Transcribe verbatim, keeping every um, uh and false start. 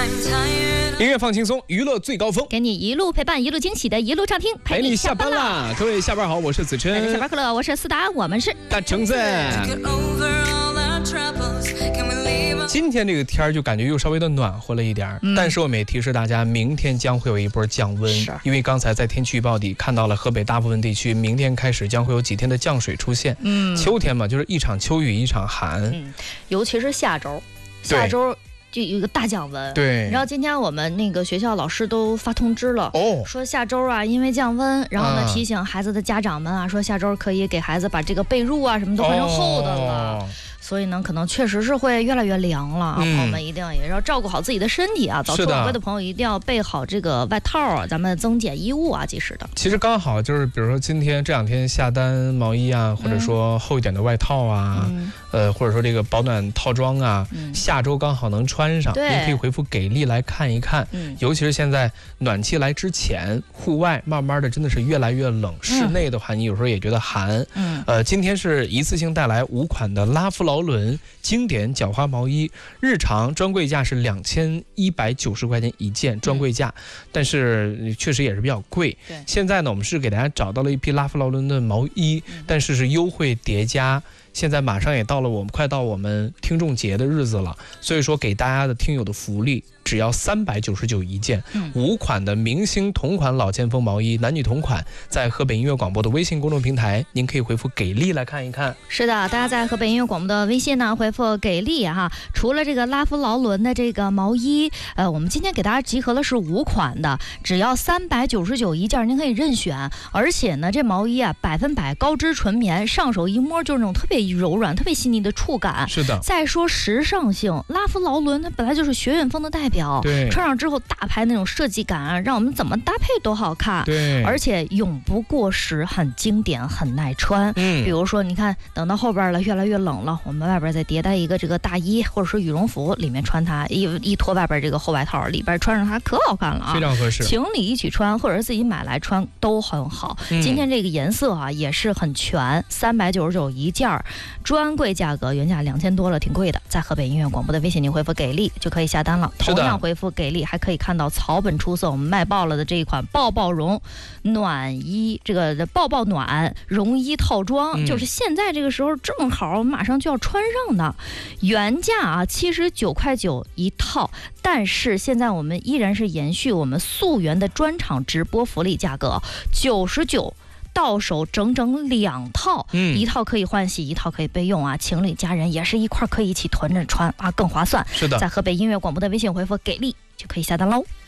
音乐放轻松，娱乐最高峰， 给你一路陪伴，一路惊喜的一路畅听， 陪你下班啦！各位下班好，我是子琛， 大家下班快乐，我是思达，我们是大橙子。今天这个天儿就感觉又稍微的暖和了一点、嗯、但是我们也提示大家，明天将会有一波降温，因为刚才在天气预报里看到了河北大部分地区明天开始将会有几天的降水出现。嗯，秋天嘛，就是一场秋雨一场寒。 嗯，尤其是下周，下周就有一个大降温。 对， 你知道今天我们那个学校老师都发通知了， 哦， 说下周啊，因为降温，然后呢、啊、提醒孩子的家长们啊，说下周可以给孩子把这个被褥啊什么都换成厚的了。哦，所以呢，可能确实是会越来越凉了啊！嗯、朋友们一定也要照顾好自己的身体啊！早出晚归的朋友一定要备好这个外套啊，咱们增减衣物啊，及时的。 其实刚好就是，比如说今天这两天下单毛衣啊，或者说厚一点的外套啊，嗯、呃，或者说这个保暖套装啊，嗯、下周刚好能穿上。您可以回复给力来看一看。嗯、尤其是现在暖气来之前，户外慢慢的真的是越来越冷，嗯、室内的话你有时候也觉得寒。嗯，呃，今天是一次性带来五款的拉夫劳伦经典角花毛衣，日常专柜价是两千一百九十块钱一件，专柜价，嗯、但是确实也是比较贵。对，现在呢，我们是给大家找到了一批拉夫劳伦的毛衣，嗯、但是是优惠叠加。现在马上也到了我们快到我们听众节的日子了，所以说给大家的听友的福利，只要三百九十九一件，嗯、五款的明星同款老前锋毛衣，男女同款，在河北音乐广播的微信公众平台，您可以回复给力来看一看。 是的，大家在河北音乐广播的微信呢回复给力哈。除了这个拉夫劳伦的这个毛衣，呃，我们今天给大家集合的是五款的，只要三百九十九一件，您可以任选。而且呢，这毛衣啊，百分百高织纯棉，上手一摸就是那种特别柔软、特别细腻的触感。 是的。 再说时尚性，拉夫劳伦它本来就是学院风的代表， 对， 穿上之后大牌那种设计感啊，让我们怎么搭配都好看。 对， 而且永不过时，很经典，很耐穿。嗯，比如说你看，等到后边了，越来越冷了，我们外边再迭代一个这个大衣或者说羽绒服，里面穿它一一脱外边这个厚外套，里边穿上它可好看了啊， 非常合适。 情侣一起穿，或者是自己买来穿都很好。嗯、今天这个颜色啊也是很全，三百九十九一件，专柜价格原价两千多了，挺贵的。在河北音乐广播的微信您回复给力就可以下单了。同样回复给力还可以看到草本出色我们卖爆了的这一款抱抱绒暖衣，这个抱抱暖绒衣套装，嗯、就是现在这个时候正好马上就要穿上的，原价啊七十九块九一套，但是现在我们依然是延续我们溯源的专场直播福利价格九十九。到手整整两套，嗯、一套可以换洗，一套可以备用啊，情侣家人也是一块可以一起囤着穿啊，更划算。 是的， 在河北音乐广播的微信回复给力就可以下单喽。